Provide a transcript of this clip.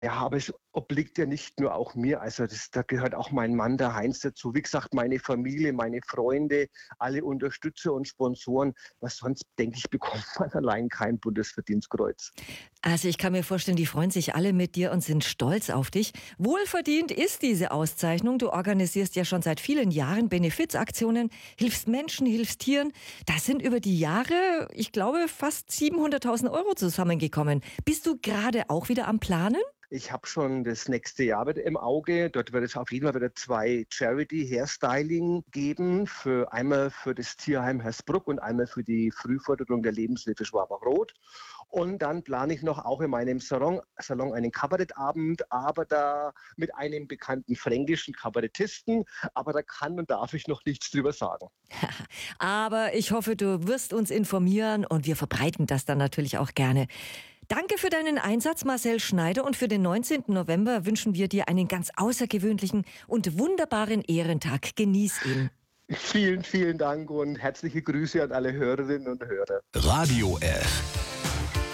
Ja, aber es obliegt ja nicht nur auch mir. Also da gehört auch mein Mann, der Heinz, dazu. Wie gesagt, meine Familie, meine Freunde, alle Unterstützer und Sponsoren. Was sonst, denke ich, bekommt man allein kein Bundesverdienstkreuz. Also ich kann mir vorstellen, die freuen sich alle mit dir und sind stolz auf dich. Wohlverdient ist diese Auszeichnung. Du organisierst ja schon seit vielen Jahren Benefizaktionen, hilfst Menschen, hilfst Tieren. Da sind über die Jahre, ich glaube, fast 700.000 € zusammengekommen. Bist du gerade auch wieder am Planen? Ich habe schon das nächste Jahr wieder im Auge. Dort wird es auf jeden Fall wieder 2 Charity-Hairstyling geben. Einmal für das Tierheim Hersbruck und einmal für die Frühförderung der Lebenshilfe Schwabach-Rot. Und dann plane ich noch auch in meinem Salon einen Kabarettabend, aber da mit einem bekannten fränkischen Kabarettisten. Aber da kann und darf ich noch nichts drüber sagen. Aber ich hoffe, du wirst uns informieren und wir verbreiten das dann natürlich auch gerne. Danke für deinen Einsatz, Marcel Schneider, und für den 19. November wünschen wir dir einen ganz außergewöhnlichen und wunderbaren Ehrentag. Genieß ihn. Vielen, vielen Dank und herzliche Grüße an alle Hörerinnen und Hörer. Radio F.